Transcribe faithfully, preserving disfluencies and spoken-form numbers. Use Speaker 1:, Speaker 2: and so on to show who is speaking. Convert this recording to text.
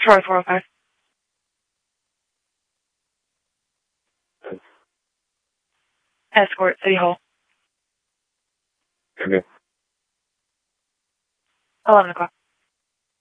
Speaker 1: Charlie four oh five. Escort, City Hall.
Speaker 2: Okay.
Speaker 1: eleven o'clock.